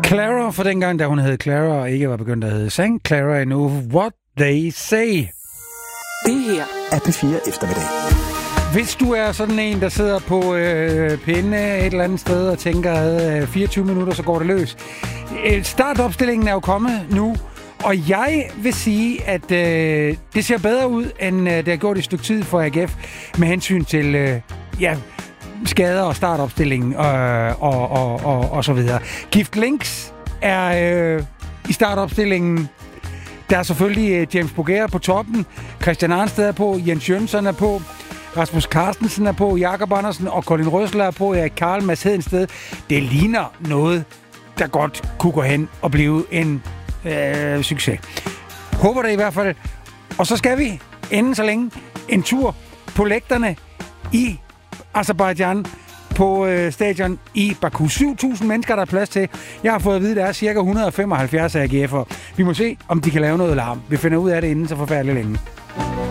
Clara, for dengang, da hun hed Clara, og ikke var begyndt at hedde St. Clara endnu. What They Say. Det her er P4 Eftermiddag. Hvis du er sådan en, der sidder på pinde et eller andet sted og tænker, 24 minutter, så går det løs. Startopstillingen er jo kommet nu, og jeg vil sige, at det ser bedre ud, end det har gjort et stykke tid for AGF med hensyn til skader og startopstillingen og så videre. Gift Links er i startopstillingen. Der er selvfølgelig James Boger på toppen, Christian Arnsted er på, Jens Jønsson er på, Rasmus Carstensen er på, Jakob Andersen og Colin Røsler er på, Erik Karl, Mads Hedensted. Det ligner noget, der godt kunne gå hen og blive en succes. Håber det i hvert fald. Og så skal vi inden så længe en tur på lægterne i Aserbajdsjan på stadion i Baku. 7.000 mennesker, der er plads til. Jeg har fået at vide, at der er cirka 175 AGF'er. Vi må se, om de kan lave noget larm. Vi finder ud af det inden så forfærdeligt længe.